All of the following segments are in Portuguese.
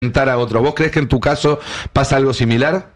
a otros. ¿Vos crees que en tu caso pasa algo similar?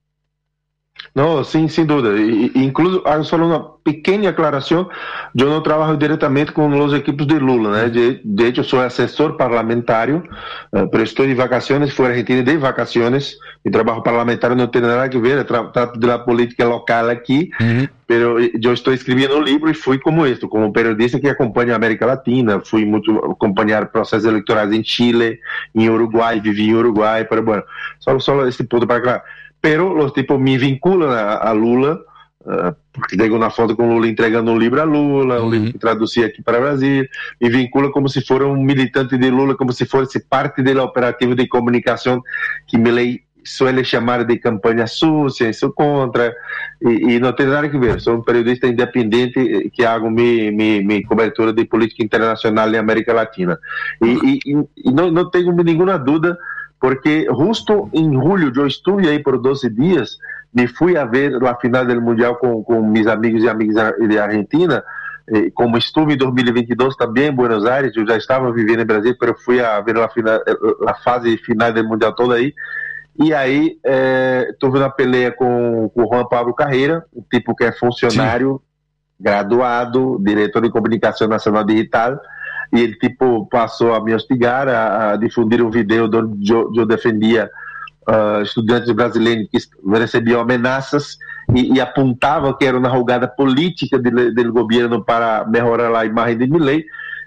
Não, sim, sem dúvida. Incluso, só uma pequena aclaração, eu não trabalho diretamente com os equipos de Lula, né? De hecho, sou assessor parlamentário, pero estou de vacaciones, fui à Argentina de vacaciones, e trabalho parlamentar não tem nada a ver, trato da política local aqui, pero eu estou escrevendo um livro e fui como este, como periodista que acompanha a América Latina, fui muito acompanhar processos eleitorais em Chile, em Uruguai, vivi em Uruguai, pero bueno, só esse ponto para aclarar. Pero los tipos me vinculam a Lula, porque tenho na foto com Lula entregando um livro a Lula, um livro que traduzi aqui para o Brasil, me vincula como se fosse um militante de Lula, como se fosse parte do operativo de comunicação que Milei suele chamar de campanha sucia, isso contra, e não tem nada a ver. Sou um periodista independente que hago minha cobertura de política internacional em América Latina. E não tenho nenhuma dúvida, porque justo em julho eu estive aí por 12 dias, me fui a ver a final do Mundial com meus amigos e amigas da Argentina, como estive em 2022 também em Buenos Aires, eu já estava vivendo em Brasil, mas fui a ver a fase final do Mundial toda aí, e aí estive na peleia com Juan Pablo Carreira, um tipo que é funcionário, graduado, diretor de comunicação nacional digital, e ele tipo passou a me hostigar, a difundir um vídeo onde eu defendia estudantes brasileiros que recebiam ameaças e apontavam que era uma jogada política do governo para melhorar a imagem de Milei,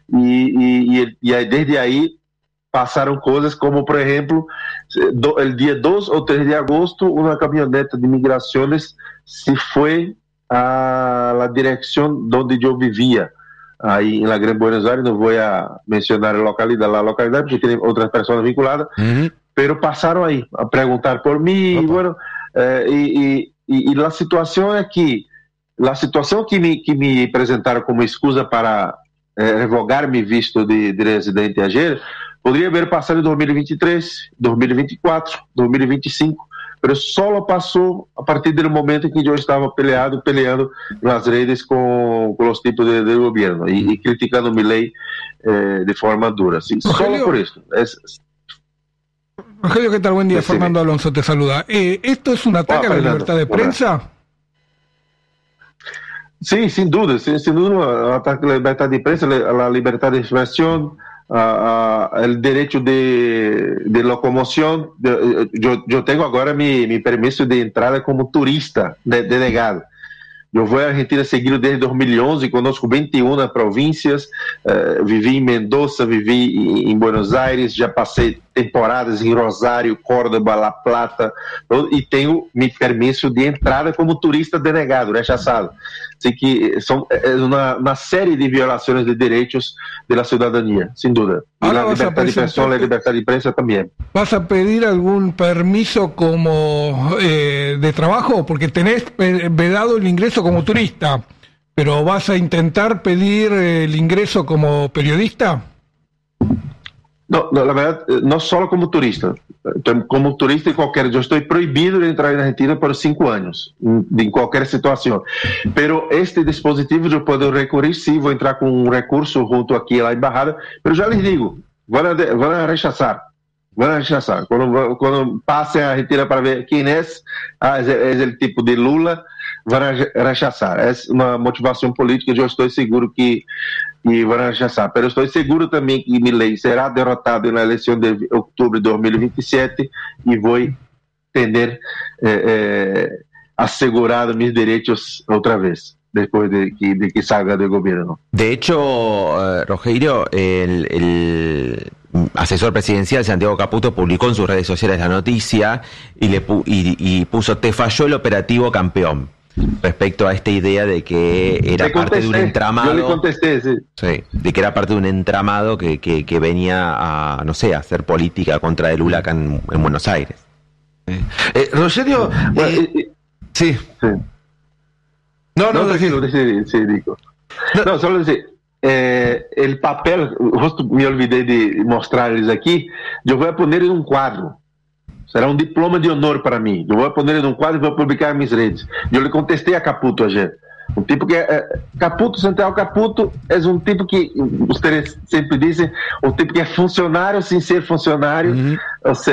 e aí, desde aí passaram coisas como, por exemplo, o dia 2 ou 3 de agosto, uma caminhonete de migrações se foi à direção onde eu vivia, aí em La Gran Buenos Aires. Não vou mencionar a localidade, porque tem outras pessoas vinculadas, pero passaram aí a perguntar por mim, e bueno, e a situação é que que me apresentaram como excusa para revogar meu visto de residente ayer, poderia haver passado em 2023, 2024, 2025, mas só passou a partir do momento em que eu estava peleando nas redes com os tipos de governo e criticando Milei de forma dura. Sí, solo por isso. Rogelio, ¿qué tal? Buen día, Fernando Alonso te saluda. ¿Esto es un ataque a la libertad de prensa? Sí, sin duda, un ataque a la libertad de prensa, a la libertad de expresión, el derecho de locomoción. Yo tengo agora mi permiso de entrada como turista, delegado. Eu vou à Argentina seguido desde 2011, conosco 21 províncias, vivi em Mendoza, vivi em Buenos Aires, já passei temporadas em Rosário, Córdoba, La Plata, e tenho meu permisso de entrada como turista denegado, rechazado. Assim que são uma série de violações de direitos da cidadania, sem dúvida. E a liberdade de expressão, a liberdade de prensa também. ¿Vas a pedir algún permiso como de trabajo? Porque tenés vedado el ingreso como turista, pero ¿vas a intentar pedir el ingreso como periodista? No, la verdad, no solo como turista. Como turista em qualquer... Eu estou proibido de entrar na Argentina por 5 anos, em qualquer situação. Pero este dispositivo eu posso recorrer, sim, vou entrar com um recurso junto aqui à embajada, mas já lhes digo, vão rechazar. Quando passe a Argentina para ver quem é o tipo de Lula, vão rechazar. É uma motivação política, eu estou seguro que vão rechazar. Mas estou seguro também que Milei será derrotado na eleição de outubro de 2027 e vou ter assegurado meus direitos outra vez, después de que salga del gobierno. De hecho, Rogelio, el asesor presidencial Santiago Caputo publicó en sus redes sociales la noticia y puso: te falló el operativo campeón, respecto a esta idea de que era parte de un entramado. Yo le contesté, sí. Sí, de que era parte de un entramado que venía a, no sé, a hacer política contra el Lula acá en Buenos Aires. Rogelio, sí. No, Rico. No, solo decir, el papel, justo me olvidé de mostrarles aquí, yo voy a poner en un cuadro. Será um diploma de honor para mim. Eu vou poner em um quadro e vou publicar em minhas redes. Eu lhe contestei a Caputo ayer. Um tipo que Caputo, Central Caputo, é um tipo que, vocês sempre dizem, um tipo que é funcionário sem ser funcionário, ou seja,